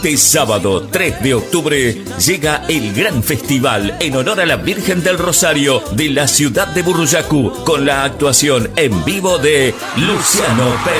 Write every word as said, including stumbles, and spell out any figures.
Este sábado tres de octubre llega el gran festival en honor a la Virgen del Rosario de la ciudad de Burruyacu, con la actuación en vivo de Luciano Pérez.